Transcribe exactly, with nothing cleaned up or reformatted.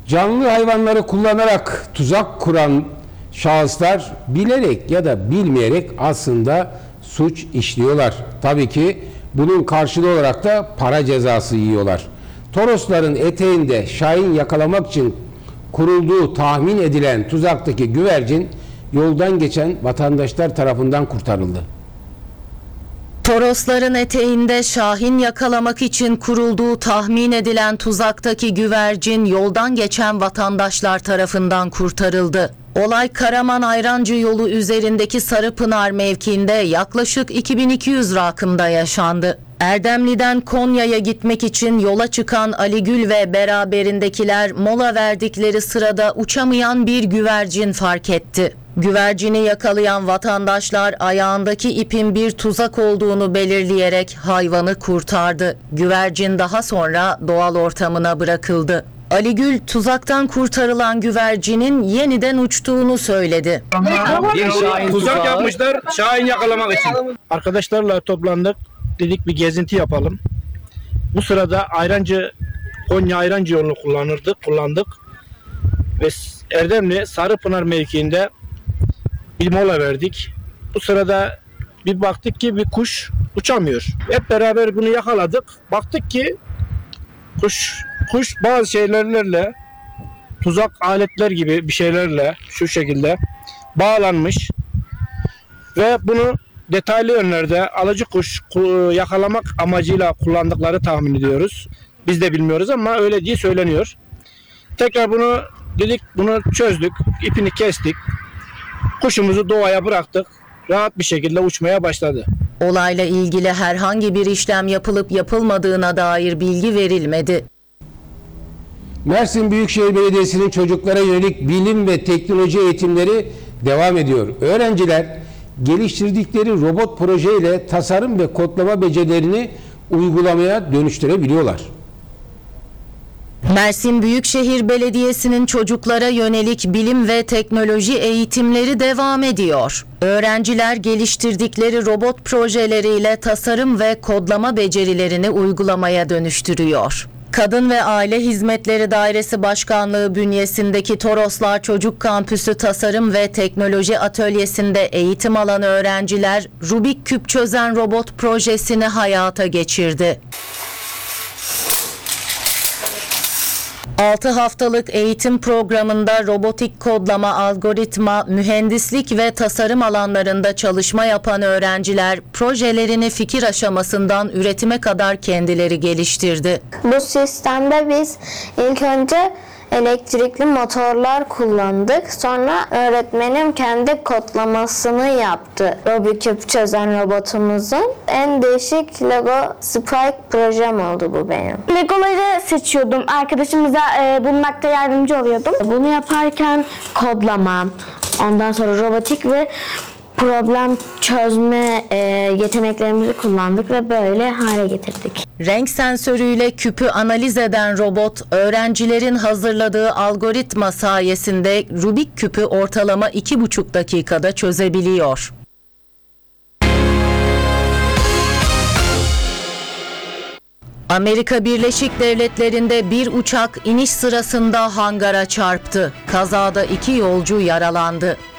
Canlı hayvanları kullanarak tuzak kuran şahıslar bilerek ya da bilmeyerek aslında suç işliyorlar. Tabii ki bunun karşılığı olarak da para cezası yiyorlar. Torosların eteğinde şahin yakalamak için kurulduğu tahmin edilen tuzaktaki güvercin yoldan geçen vatandaşlar tarafından kurtarıldı. Torosların eteğinde şahin yakalamak için kurulduğu tahmin edilen tuzaktaki güvercin yoldan geçen vatandaşlar tarafından kurtarıldı. Olay Karaman Ayrancı yolu üzerindeki Sarıpınar mevkiinde yaklaşık iki bin iki yüz rakımda yaşandı. Erdemli'den Konya'ya gitmek için yola çıkan Ali Gül ve beraberindekiler mola verdikleri sırada uçamayan bir güvercin fark etti. Güvercini yakalayan vatandaşlar ayağındaki ipin bir tuzak olduğunu belirleyerek hayvanı kurtardı. Güvercin daha sonra doğal ortamına bırakıldı. Ali Gül tuzaktan kurtarılan güvercinin yeniden uçtuğunu söyledi. Bir şahin tuzak yapmışlar şahin yakalamak için. Arkadaşlarla toplandık. Dedik bir gezinti yapalım. Bu sırada Ayrancı, Konya Ayrancı yolunu kullanırdık, kullandık. Ve Erdemli Sarıpınar mevkiinde bir mola verdik. Bu sırada bir baktık ki bir kuş uçamıyor. Hep beraber bunu yakaladık. Baktık ki kuş kuş bazı şeylerle, tuzak aletler gibi bir şeylerle şu şekilde bağlanmış ve bunu detaylı yönlerde alıcı kuş yakalamak amacıyla kullandıkları tahmin ediyoruz. Biz de bilmiyoruz ama öyle diye söyleniyor. Tekrar bunu dedik, bunu çözdük, ipini kestik. Kuşumuzu doğaya bıraktık. Rahat bir şekilde uçmaya başladı. Olayla ilgili herhangi bir işlem yapılıp yapılmadığına dair bilgi verilmedi. Mersin Büyükşehir Belediyesi'nin çocuklara yönelik bilim ve teknoloji eğitimleri devam ediyor. Öğrenciler geliştirdikleri robot projeyle tasarım ve kodlama becerilerini uygulamaya dönüştürebiliyorlar. Mersin Büyükşehir Belediyesi'nin çocuklara yönelik bilim ve teknoloji eğitimleri devam ediyor. Öğrenciler geliştirdikleri robot projeleriyle tasarım ve kodlama becerilerini uygulamaya dönüştürüyor. Kadın ve Aile Hizmetleri Dairesi Başkanlığı bünyesindeki Toroslar Çocuk Kampüsü Tasarım ve Teknoloji Atölyesi'nde eğitim alan öğrenciler Rubik küp çözen robot projesini hayata geçirdi. altı haftalık eğitim programında robotik kodlama, algoritma, mühendislik ve tasarım alanlarında çalışma yapan öğrenciler projelerini fikir aşamasından üretime kadar kendileri geliştirdi. Bu sistemde biz ilk önce elektrikli motorlar kullandık. Sonra öğretmenim kendi kodlamasını yaptı Rubik küp çözen robotumuzun. En değişik Lego Spike projem oldu bu benim. Legoları seçiyordum. Arkadaşımıza e, bulmakta yardımcı oluyordum. Bunu yaparken kodlama, ondan sonra robotik ve problem çözme e, yeteneklerimizi kullandık ve böyle hale getirdik. Renk sensörüyle küpü analiz eden robot, öğrencilerin hazırladığı algoritma sayesinde Rubik küpü ortalama iki buçuk dakikada çözebiliyor. Amerika Birleşik Devletleri'nde bir uçak iniş sırasında hangara çarptı. Kazada iki yolcu yaralandı.